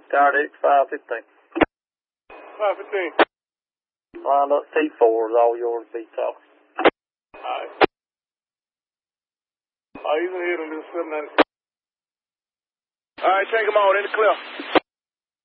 Guard X 515. 515. Line up T4 is all yours, VTOL. Alright. He's in here on this 796. Alright, take him on, in the clear.